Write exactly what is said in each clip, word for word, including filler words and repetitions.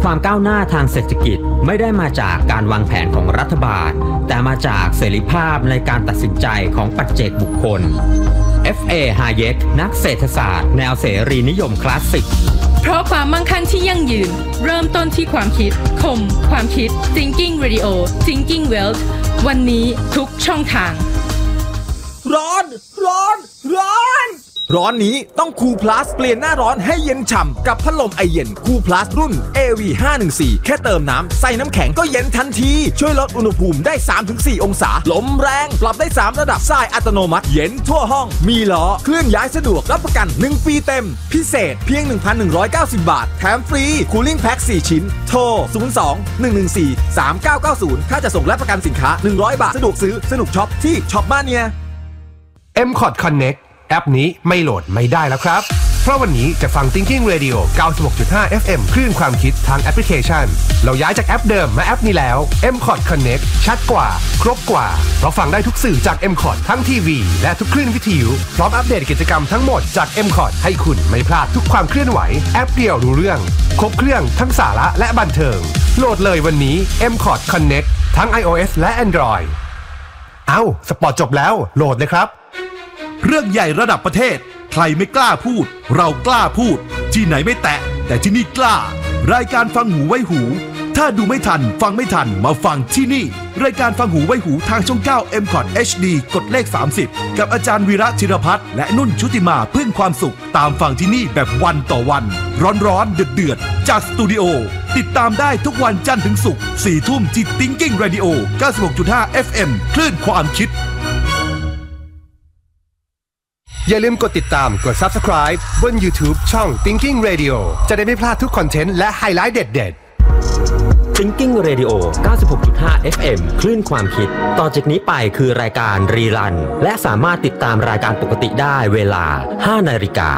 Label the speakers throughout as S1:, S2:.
S1: ความก้าวหน้าทางเศรษฐกิจไม่ได้มาจากการวางแผนของรัฐบาลแต่มาจากเสรีภาพในการตัดสินใจของปัจเจกบุคคล เอฟ เอ Hayek นักเศรษฐศาสตร์แนวเสรีนิยมคลาสสิก
S2: เพราะความมั่งคั่งที่ยั่งยืนเริ่มต้นที่ความคิดคมความคิด Thinking Radio Thinking Wealth วันนี้ทุกช่องทาง
S3: ร้อนร้อนร้อนร้อนนี้ต้องคูลพลัสเปลี่ยนหน้าร้อนให้เย็นฉ่ำกับพัดลมไอเย็นคูลพลัสรุ่น เอ วี ห้าหนึ่งสี่ แค่เติมน้ำใส่น้ำแข็งก็เย็นทันทีช่วยลดอุณหภูมิได้ สามถึงสี่ องศาลมแรงปรับได้สามระดับทรายอัตโนมัติเย็นทั่วห้องมีล้อเคลื่อนย้ายสะดวกรับประกันหนึ่งปีเต็มพิเศษเพียง หนึ่งพันหนึ่งร้อยเก้าสิบ บาทแถมฟรีคูลิ่งแพ็คสี่ชิ้นโทรศูนย์ สอง หนึ่ง หนึ่ง สี่ สาม เก้า เก้า ศูนย์ค่าจะส่งและประกันสินค้าหนึ่งร้อยบาทสะดวกซื้อสนุกช็อปที่ช็อปบ้านเนี่ย
S4: เอ็ม คอร์ด Connect แอปนี้ไม่โหลดไม่ได้แล้วครับเพราะวันนี้จะฟัง Thinking Radio เก้าสิบหกจุดห้า เอฟ เอ็ม คลื่นความคิดทางแอปพลิเคชันเราย้ายจากแอปเดิมมาแอปนี้แล้ว เอ็ม คอร์ด Connect ชัดกว่าครบกว่าเพราะฟังได้ทุกสื่อจาก เอ็ม คอร์ด ทั้งทีวีและทุกคลื่นวิทยุพร้อมอัปเดตกิจกรรมทั้งหมดจาก เอ็ม คอร์ด ให้คุณไม่พลาดทุกความเคลื่อนไหวแอปเดียวรู้เรื่องครบเครื่องทั้งสาระและบันเทิงโหลดเลยวันนี้ เอ็ม คอร์ด Connect ทั้ง iOS และ Android เอ้าสปอร์ตจบแล้วโหลดเลยครับ
S5: เรื่องใหญ่ระดับประเทศใครไม่กล้าพูดเรากล้าพูดที่ไหนไม่แตะแต่ที่นี่กล้ารายการฟังหูไว้หูถ้าดูไม่ทันฟังไม่ทันมาฟังที่นี่รายการฟังหูไว้หูทางช่องเก้า เอ็ม คอร์ด เอช ดี กดเลขสามสิบกับอาจารย์วีระธีรพัฒน์และนุ่นชุติมาพึ่งความสุขตามฟังที่นี่แบบวันต่อวันร้อนๆเดือดๆจากสตูดิโอติดตามได้ทุกวันจันทร์ถึงศุกร์ สี่ทุ่มที่ Thinking Radio เก้าสิบหกจุดห้า เอฟ เอ็ม คลื่นความคิด
S4: อย่าลืมกดติดตามกด Subscribe บน YouTube ช่อง Thinking Radio จะได้ไม่พลาดทุกคอนเทนต์และไฮไลท์เด็ดๆ
S1: Thinking Radio เก้าสิบหกจุดห้า เอฟ เอ็ม คลื่นความคิดต่อจากนี้ไปคือรายการรีรันและสามารถติดตามรายการปกติได้เวลา ห้านาฬิกา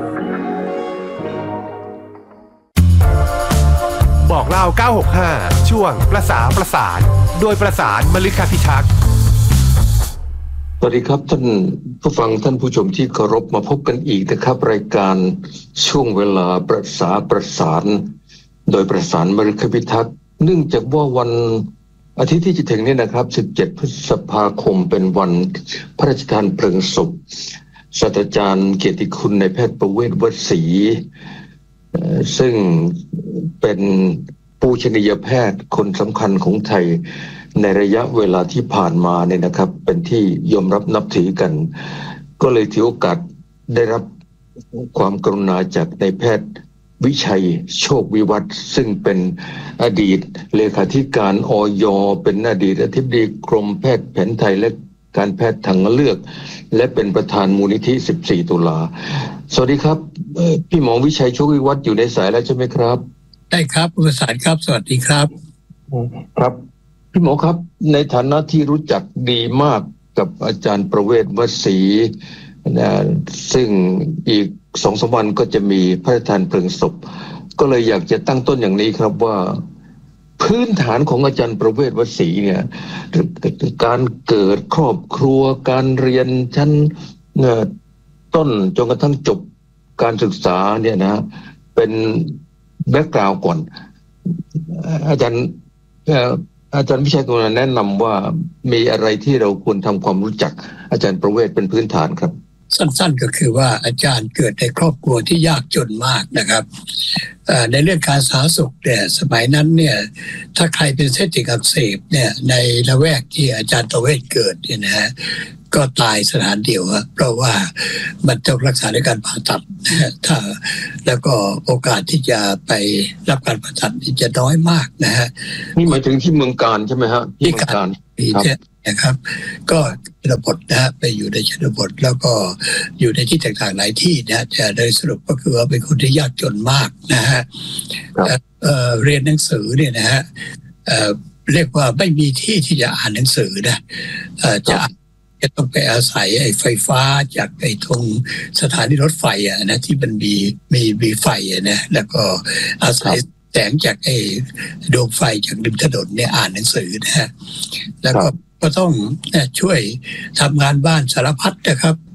S4: บอกเล่าเก้าหกห้าช่วงประสาประสานโดยประสานมฤคพิทักษ์
S6: สวัสดีครับท่านผู้ฟังท่านผู้ชมที่เคารพมาพบกันอีกนะครับรายการช่วงเวลาประสาประสานโดยประสานมฤคพิทักษ์เนื่องจากว่าวันอาทิตย์ที่จะถึงนี้นะครับสิบเจ็ดพฤษภาคมเป็นวันพระราชทานเพลิงศพศาสตราจารย์เกียรติคุณนายแพทย์ประเวศวศรีซึ่งเป็นปูชนียแพทย์คนสำคัญของไทยในระยะเวลาที่ผ่านมาเนี่ยนะครับเป็นที่ยอมรับนับถือกันก็เลยถือโอกาสได้รับความกรุณาจากนายแพทย์วิชัยโชควิวัฒน์ซึ่งเป็นอดีตเลขาธิการอย.เป็นอดีตอธิบดีกรมแพทย์แผนไทยและการแพทย์ทางเลือกและเป็นประธานมูลนิธิสิบสี่ตุลาสวัสดีครับพี่หมอวิชัยโชควิวัฒน์อยู่ในสายแล้วใช่ไหมครับ
S7: ได้ครับประสานครับสวัสดีครับ
S6: ครับพี่หมอครับในฐานะที่รู้จักดีมากกับอาจารย์ประเวศวศรีนะซึ่งอีก สองถึงสาม วันก็จะมีพระราชทานเพลิงศพก็เลยอยากจะตั้งต้นอย่างนี้ครับว่าพื้นฐานของอาจารย์ประเวศวศรีเนี่ยการเกิดครอบครัวการเรียนชั้นต้นจนกระทั่งจบการศึกษาเนี่ยนะเป็นแบ็คกราวด์ก่อนอาจารย์อาจารย์วิชัยกรุณาแนะนำว่ามีอะไรที่เราควรทำความรู้จักอาจารย์ประเวศเป็นพื้นฐานครับ
S7: สั้นๆก็คือว่าอาจารย์เกิดในครอบครัวที่ยากจนมากนะครับในเรื่องการสาธารณสุขเนี่ยสมัยนั้นเนี่ยถ้าใครเป็นเส้นติ่งอักเสบเนี่ยในละแวกที่อาจารย์ประเวศเกิดเนี่ยนะฮะก็ตายสถานเดียวครับเพราะว่ามันต้องรักษาด้วยการผ่าตัดนะฮะถ้าแล้วก็โอกาสที่จะไปรับการผ่าตัดจะน้อยมากนะฮะ
S6: นี่หมายถึงที่เมืองการใช่ไหมฮะที่เมืองการ
S7: นะครับก็ชนบทนะฮะไปอยู่ในชนบทแล้วก็อยู่ในที่ต่างๆหลายที่นะแต่โดยสรุปก็คือว่าเป็นคนที่ยากจนมากนะฮะเรียนหนังสือเนี่ยนะฮะเรียกว่าไม่มีที่ที่จะอ่านหนังสือนะจะจะต้องไปอาศัยไอ้ไฟฟ้าจากไอ้ตรงสถานีรถไฟอ่ะนะที่มันมีมีมีไฟอ่ะนะแล้วก็อาศัยแสงจากไอ้ดวงไฟจากริมถนนเนี่ยอ่านหนังสือนะฮะแล้วก็ก็ต้องช่วยทำงานบ้านสารพัดนะครับ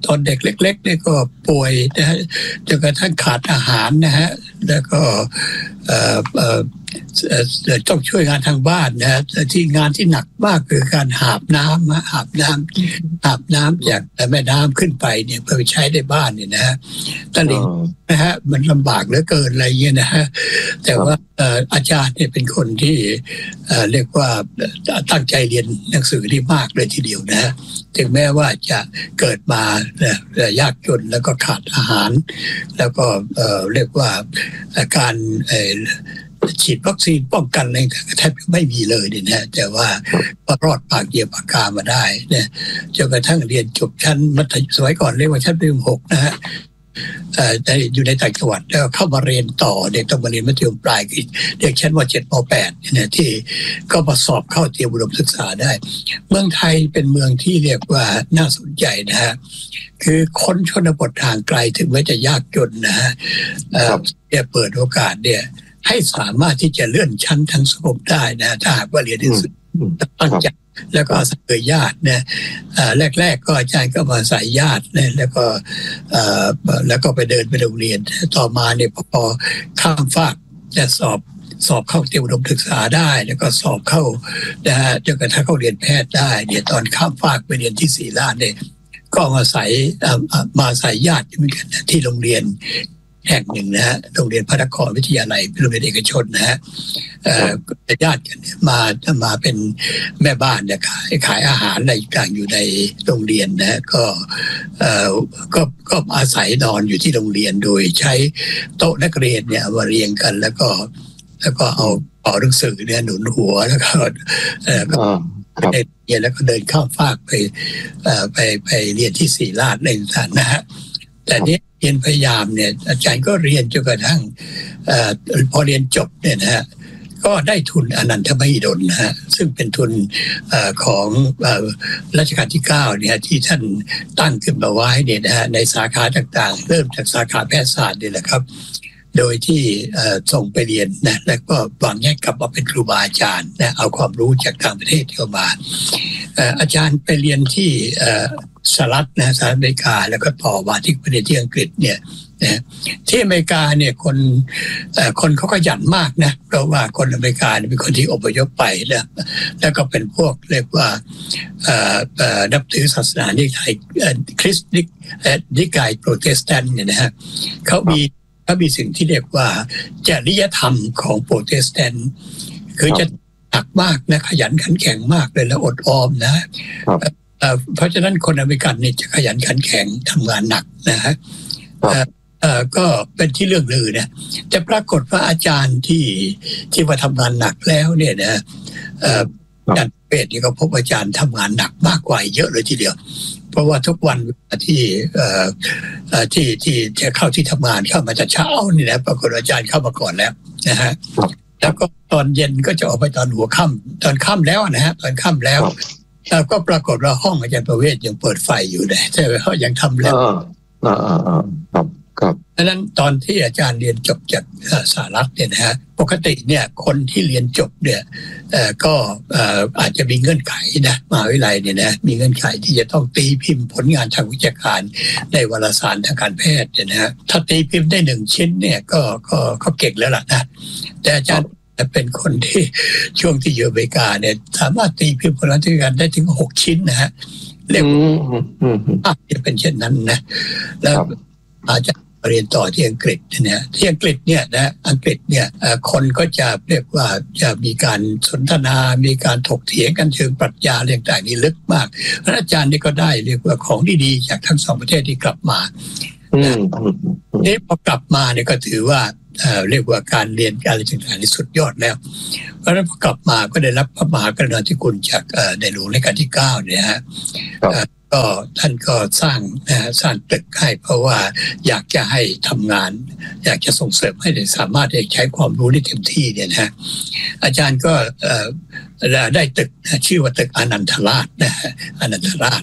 S7: ตอนเด็กเล็กๆเนี่ยก็ป่วยนะฮะจนกระทั่งขาดอาหารนะฮะแล้วก็เอ่อเอ่อต้องช่วยงานทางบ้านนะฮะที่งานที่หนักมากคือการหาบน้ำหาบน้ำหาบน้ำจากแม่น้ำขึ้นไปเนี่ยเพื่อไปใช้ในบ้านเนี่ยนะฮะตลิ่งนะฮะมันลำบากเหลือเกินอะไรเงี้ยนะฮะแต่ว่าอาจารย์เนี่ยเป็นคนที่เรียกว่าตั้งใจเรียนหนังสือที่มากเลยทีเดียวนะฮะถึงแม้ว่าจะเกิดมายากจนแล้วก็ขาดอาหารแล้วก็เรียกว่าการฉีดวัคซีนป้องกันอะไรแทบไม่มีเลยเนี่ยนะแต่ว่าก็รอดปากเหยียบปากกามาได้เนี่ยจนกระทั่งเรียนจบชั้นมัธยมสมัยก่อนเรียกว่าชั้นประถมหกนะฮะอยู่ในต่างจังหวัดแล้วเข้ามาเรียนต่อเด็กต้องมาเรียนมัธยมปลายคือเด็กชั้นม.เจ็ด ม.แปดเนี่ยที่ก็มาสอบเข้าเตรียมอุดมศึกษาได้เมืองไทยเป็นเมืองที่เรียกว่าน่าสนใจนะฮะคือคนชนบททางไกลถึงแม้จะยากจนนะฮะเนี่ยเปิดโอกาสเนี่ยให้สามารถที่จะเลื่อนชั้นทางสังคมได้นะถ้าหากว่าเรียนที่สุดตั้งใจแล้วก็อาศัยญาตินะแรกๆก็อาจารย์ก็มาอาศัยญาตินะแล้วก็แล้วก็ไปเดินไปโรงเรียนต่อมาเนี่ยพอข้ามฟากจะสอบสอบเข้าเตรียมอุดมศึกษาได้แล้วก็สอบเข้านะฮะจนกระทั่งเข้าเรียนแพทย์ได้เนี่ยตอนข้ามฟากไปเรียนที่ศรีราชเนี่ยก็มาอาศัยมาอาศัยญาติเหมือนกันที่โรงเรียนแห่งหนึ่งนะฮะโรงเรียนพระนครวิทยาลัยเป็นโรงเรียนเอกชนนะฮะญาติกันมามาเป็นแม่บ้านเนี่ยขายขายอาหารอะไรต่างอยู่ในโรงเรียนนะก็ก็ก็อาศัยนอนอยู่ที่โรงเรียนโดยใช้โต๊ะนักเรียนเนี่ยมาเรียงกันแล้วก็แล้วก็เอาเอาหนังสือเนี่ยหนุนหัวแล้วก็ก็เรียนแล้วก็เดินข้ามฟากไปไปไปเรียนที่ศรีราชในสถานนะฮะแต่นี้เรียนพยายามเนี่ยอาจารย์ก็เรียนจนกระทั่งพอเรียนจบเนี่ยนะฮะก็ได้ทุนอนันทมหิดลนะฮะซึ่งเป็นทุนของรัชกาลที่เก้าเนี่ยที่ท่านตั้งขึ้นมาไว้เนี่ยนะฮะในสาขาต่างๆเริ่มจากสาขาแพทยศาสตร์นี่แหละครับโดยที่ส่งไปเรียนนะแล้วก็หวังให้กลับมาเป็นครูบาอาจารย์นะเอาความรู้จากต่างประเทศเข้ามาอาจารย์ไปเรียนที่สหรัฐนะสหรัฐอเมริกาแล้วก็ต่อมาที่ประเทศที่อังกฤษเนี่ยนะที่อเมริกาเนี่ยคนคนเขาก็หยันมากนะเพราะว่าคนอเมริกาเป็นคนที่อพยพไปนะแล้วก็เป็นพวกเรียกว่านับถือศาสนานิกายคริสต์นิกายโปรเตสแตนต์เนี่ยนะฮะเขามีเขามีสิ่งที่เรียกว่าจริยธรรมของโปรเตสแตนต์คือจะหนักมากนะขยันขันแข็งมากเลยแล้วอดออมนะเพราะฉะนั้นคนอเมริกันนี่จะขยันขันแข็งทำงานหนักนะฮะก็เป็นที่เรื่องลือเนี่ยแต่ปรากฏว่าอาจารย์ที่ที่มาทำงานหนักแล้วเนี่ยนะอาจารย์เปรตนี่ก็พบอาจารย์ทำงานหนักมากกว่าเยอะเลยทีเดียวเพราะว่าทุกวันที่ที่ที่จะเข้าที่ทำงานเข้ามาแต่เช้านี่นะปรากฏอาจารย์เข้ามาก่อนแล้วนะฮะแล้วก็ตอนเย็นก็จะออกไปตอนหัวค่ำตอนค่ำแล้วนะฮะตอนค่ำแล้วแล้วก็ปรากฏว่าห้องอาจารย์ประเวศยังเปิดไฟอยู่เลยแต่เขายังทำแล้ว
S6: อ่าอ่าอ่าครับครับ
S7: ดังนั้นตอนที่อาจารย์เรียนจบจากสหรัฐเนี่ยนะฮะปกติเนี่ยคนที่เรียนจบเนี่ยก็อาจจะมีเงื่อนไขนะมหาวิทยาลัยเนี่ยนะมีเงื่อนไขที่จะต้องตีพิมพ์ผลงานทางวิชาการในวารสารทางการแพทย์เนี่ยนะฮะถ้าตีพิมพ์ได้หนึ่งชิ้นเนี่ยก็ก็ก็เก่งแล้วล่ะนะแต่อาจารย์เป็นคนที่ช่วงที่อยู่อเมริกาเนี่ยสามารถตีพิมพ์ผลงานทางการได้ถึงหกชิ้นนะฮะเรียกว่าจะเป็นเช่นนั้นนะแล้วอาจารย์เรียนต่อที่อังกฤษเนี่ยที่อังกฤษเนี่ยนะอังกฤษเนี่ยคนก็จะเรียกว่าจะมีการสนทนามีการถกเถียงกันเชิงปรัชญาเรื่องต่างๆนี่ลึกมากเพราะอาจารย์นี่ก็ได้เรียกว่าของดีๆจากทั้งสองประเทศที่กลับมานี่พอกลับมาเนี่ยก็ถือว่าเรียกว่าการเรียนอะไรต่างๆนี่สุดยอดแล้วเพราะฉะนั้นพอกลับมาก็ได้รับพระมหากรุณาธิคุณจากในหลวงรัชกาลที่เก้าเนี่ยฮะก็ท่านก็สร้างนะสร้างตึกให้เพราะว่าอยากจะให้ทำงานอยากจะส่งเสริมให้ได้สามารถได้ใช้ความรู้ได้เต็มที่เนี่ยนะอาจารย์ก็ได้ตึกชื่อว่าตึกอนันทราชนะอนันทราชเนี่ย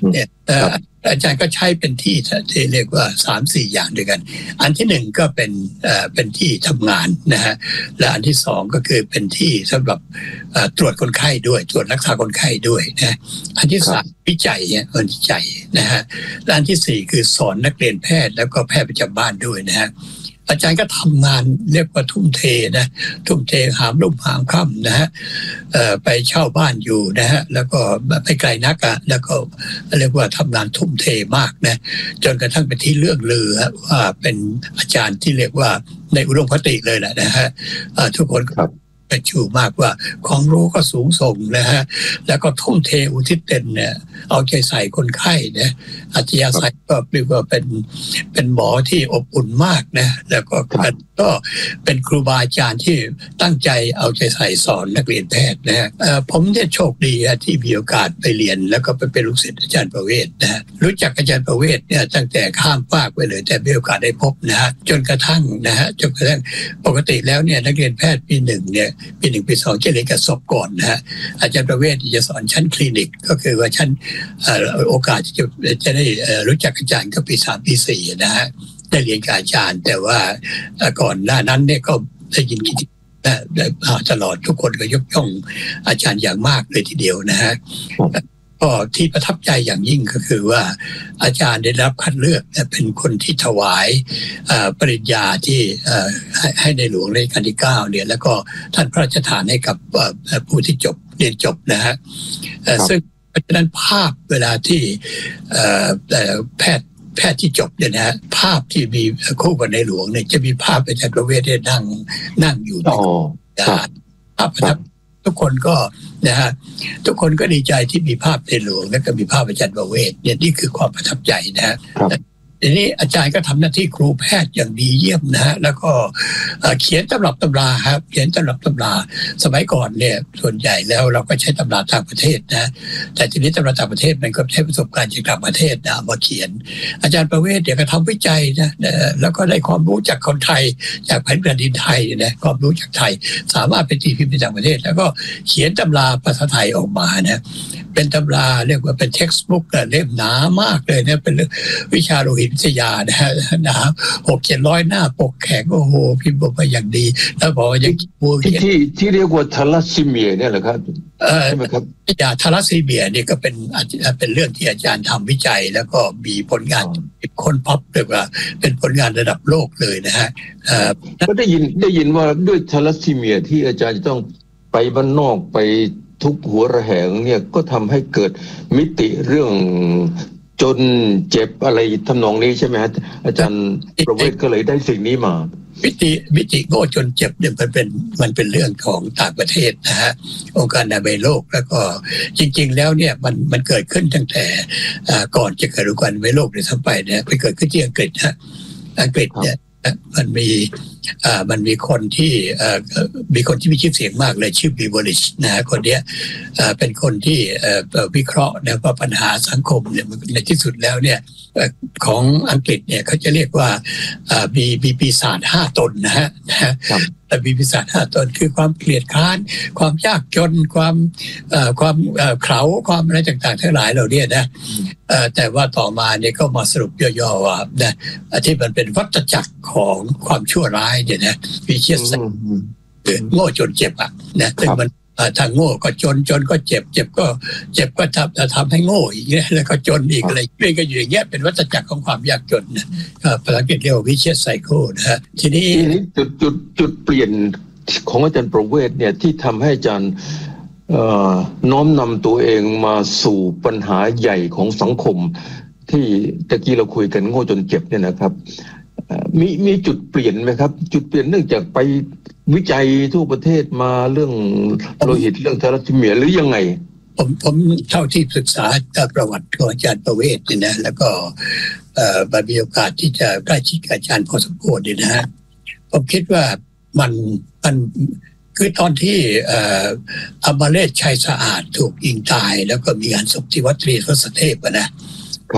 S7: อาจารย์ก็ใช้เป็นที่ที่เรียกว่า สามสี่ อย่างด้วยกันอันที่หนึ่งก็เป็นเป็นที่ทำงานนะฮะและอันที่สองก็คือเป็นที่สำหรับตรวจคนไข้ด้วยตรวจรักษาคนไข้ด้วยนะอันที่สามวิจัยเนี่ยวิจัยนะฮะและอันที่สี่คือสอนนักเรียนแพทย์แล้วก็แพทย์ประจำบ้านด้วยนะฮะอาจารย์ก็ทำงานเรียกว่าทุ่มเทนะทุ่มเทหามรุ่งหามค่ำนะฮะไปเช่าบ้านอยู่นะฮะแล้วก็ไปไกลนักอะแล้วก็เรียกว่าทำงานทุ่มเทมากนะจนกระทั่งเป็นที่เลื่องลือว่าเป็นอาจารย์ที่เรียกว่าในอุดมคติเลยแหละนะฮะทุกคนเป็นชูมากว่าความรู้ก็สูงส่งนะฮะแล้วก็ทุ่มเทอุทิศเต็มเนี่ยเอาใจใส่คนไข้นะอัจฉริยะใส่ก็เรียกว่าเป็นเป็นหมอที่อบอุ่นมากนะแล้วก็ก็เป็นครูบาอาจารย์ที่ตั้งใจเอาใจใส่สอนนักเรียนแพทย์นะฮะผมเนี่ยโชคดีที่มีโอกาสไปเรียนแล้วก็ไปเป็นลูกศิษย์อาจารย์ประเวศนะฮะรู้จักอาจารย์ประเวศเนี่ยตั้งแต่ข้ามฟากไปเลยแต่มีโอกาสได้พบนะฮะจนกระทั่งนะฮะจนกระทั่งปกติแล้วเนี่ยนักเรียนแพทย์ปีหนึ่งเนี่ยปีหนึ่งปีสองจะเรียนกับศพก่อนนะฮะอาจารย์ประเวศจะสอนชั้นคลินิกก็คือว่าชั้นโอกาสที่จะจะได้รู้จักอาจารย์ก็ปีสามปีสี่นะฮะได้เรียนกับอาจารย์แต่ว่าก่อนหน้านั้นเนี่ยก็ได้ยินกิจได้ตลอดทุกคนก็ยกย่องอาจารย์อย่างมากเลยทีเดียวนะฮะก็ที่ประทับใจอย่างยิ่งก็คือว่าอาจารย์ได้รับคัดเลือกเป็นคนที่ถวายปริญญาที่ให้ในหลวงรัชกาลที่เก้าเนี่ยแล้วก็ท่านพระราชทานให้กับผู้ที่จบเรียนจบนะฮะซึ่งเพราะฉะนั้นภาพเวลาที่แพทย์แพทย์ที่จบเนี่ยนะฮะภาพที่มีคู่กับในหลวงเนี่ยจะมีภาพอาจารย์ประเวศได้นั่งนั่งอยู่ในภาพประทับทุกคนก็นะฮะทุกคนก็ดีใจที่มีภาพในหลวงและก็มีภาพอาจารย์ประเวศเนี่ยนี่คือความประทับใจนะฮะทีนี้อาจารย์ก็ทำหน้าที่ครูแพทย์อย่างดีเยี่ยมนะฮะแล้วก็เขียนตำรับตำราครับเขียนตำรับตำราสมัยก่อนเนี่ยส่วนใหญ่แล้วเราก็ใช้ตำราต่างประเทศนะแต่ทีนี้ตำราต่างประเทศมันก็ใช้ประสบการณ์จากต่างประเทศนะมาเขียนอาจารย์ประเวศเนี่ยก็ทำวิจัยนะแล้วก็ได้ความรู้จากคนไทยจากแผ่นดินไทยนะความรู้จากไทยสามารถไปตีพิมพ์ในต่างประเทศแล้วก็เขียนตำราภาษาไทยออกมานะเป็นตำราเรียกว่าเป็น textbook เล่มหนามากเลยนะเป็นวิชาโลหิตวิทยานะฮะหนาหกเจ็ดร้อยหน้าปกแข็งโอ้โหพิมพ์ออกมาอย่างดีแล้วบอกว่ายัง
S6: ที่ที่ที่เรียกว่าทาลัสซีเมียเนี่ยแหละครับใช่ไหมครับ
S7: ยาทาลัสซีเมียนี่ก็เป็นเป็นเรื่องที่อาจารย์ทำวิจัยแล้วก็มีผลงานค้นพบเรียกว่าเป็นผลงานระดับโลกเลยนะฮะ
S6: ก็ได้ยินได้ยินว่าด้วยทาลัสซีเมียที่อาจารย์จะต้องไปบ้านนอกไปทุกหัวระแหงเนี่ยก็ทำให้เกิดมิติเรื่องจนเจ็บอะไรทำนองนี้ใช่ไหมฮะอาจารย์ประเวศก็เลยได้สิ่งนี้มา
S7: มิติมิติโง่จนเจ็บเนี่ยมันเป็นมันเป็นเรื่องของต่างประเทศนะฮะองค์การอนามัยโลกแล้วก็จริงๆแล้วเนี่ยมันมันเกิดขึ้นตั้งแต่ก่อนจะเกิดองค์การอนามัยโลกเนี่ยทั้งไปเนี่ยไปเกิดขึ้นที่อังกฤษฮะอังกฤษเนี่ยมันมีอ่ามันมีคนที่เอ่อมีคนที่มีชื่อเสียงมากเลยชื่อบีวอลิชนะฮะคนเนี้ยเอ่อเป็นคนที่เอ่อวิเคราะห์นะว่าปัญหาสังคมเนี่ยในที่สุดแล้วเนี่ยของอังกฤษเนี่ยเขาจะเรียกว่าอ่ามีมีปีศาจห้าตนนะฮะแต่มีปีศาจห้าตนคือความเกลียดค้านความยากจนความเอ่อความเอ่อเข่าความอะไรต่างๆทั้งหลายเหล่านี้นะเอ่อแต่ว่าต่อมาเนี่ยก็มาสรุปย่อๆว่านะที่มันเป็นวัฏจักรของความชั่วร้ายเนี่ยนะวิเชียรโง่จนเจ็บอ่ะนะซึ่งมันทางโง่ก็จนจนก็เจ็บเจ็บก็เจ็บก็ทำทำให้โง่อีกเนี่ยแล้วก็จนอีกอะไรเรื่อยก็อยู่อย่างเงี้ยเป็นวัฏจักรของความยากจนนะภาษาอังกฤษเรียกว่าวิเชียรไซเคิลนะฮะทีนี้
S6: จุดจุดจุดเปลี่ยนของอาจารย์ประเวศเนี่ยที่ทำให้อาจารย์น้อมนำตัวเองมาสู่ปัญหาใหญ่ของสังคมที่ตะกี้เราคุยกันโง่จนเจ็บเนี่ยนะครับมีมีจุดเปลี่ยนไหมครับจุดเปลี่ยนเนื่องจากไปวิจัยทั่วประเทศมาเรื่องโลหิตเรื่องทาลัสซีเมียหรือยังไง
S7: ผมผมเท่าที่ศึกษาประวัติของอาจารย์ประเวศเนี่ยนะแล้วก็เอ่อมีโอกาสที่จะใกล้ชิดกับอาจารย์พอสมควรเนี่ยนะฮะผมคิดว่ามันมันคือตอนที่เอ่ออมรเรศชัยสะอาดถูกยิงตายแล้วก็มีงานศพที่วัดตรีทศเทพนะ